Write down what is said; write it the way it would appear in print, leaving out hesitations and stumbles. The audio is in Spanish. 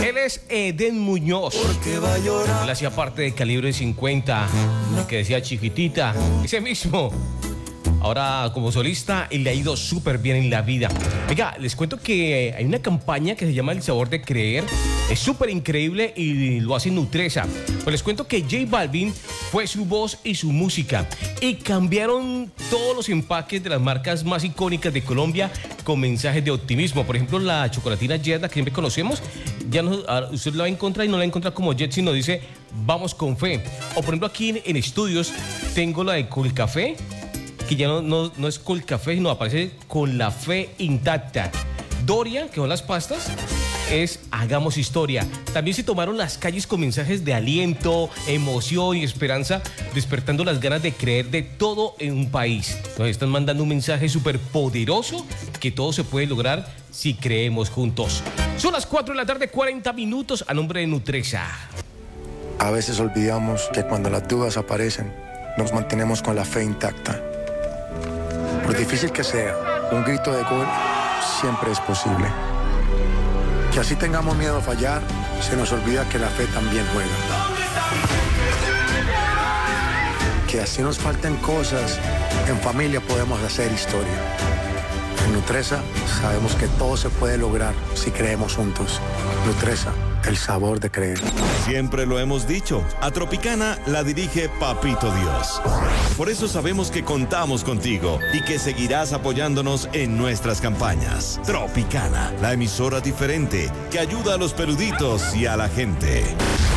Él es Eden Muñoz. Él hacía parte de Calibre 50, que decía Chiquitita, ese mismo. Ahora como solista él le ha ido súper bien en la vida. Oiga, les cuento que hay una campaña que se llama El Sabor de Creer. Es súper increíble y lo hace Nutresa. Pues les cuento que J Balvin fue su voz y su música. Y cambiaron todos los empaques de las marcas más icónicas de Colombia con mensajes de optimismo. Por ejemplo, la chocolatina Jet, la que siempre conocemos, ya no, usted la va a encontrar y no la encuentra como Jet, sino dice vamos con fe. O por ejemplo aquí en estudios tengo la de Colcafé, que ya no es Colcafé, sino aparece con la fe intacta. Doria, que son las pastas, es Hagamos Historia. También se tomaron las calles con mensajes de aliento, emoción y esperanza, despertando las ganas de creer de todo en un país. Nos están mandando un mensaje súper poderoso que todo se puede lograr si creemos juntos. Son las 4 de la tarde, 40 minutos, a nombre de Nutresa. A veces olvidamos que cuando las dudas aparecen, nos mantenemos con la fe intacta. Por difícil que sea, un grito de gol siempre es posible. Que así tengamos miedo a fallar, se nos olvida que la fe también juega. Que así nos falten cosas, en familia podemos hacer historia. En Nutresa sabemos que todo se puede lograr si creemos juntos. Nutresa, el sabor de creer. Siempre lo hemos dicho, a Tropicana la dirige Papito Dios. Por eso sabemos que contamos contigo y que seguirás apoyándonos en nuestras campañas. Tropicana, la emisora diferente que ayuda a los peluditos y a la gente.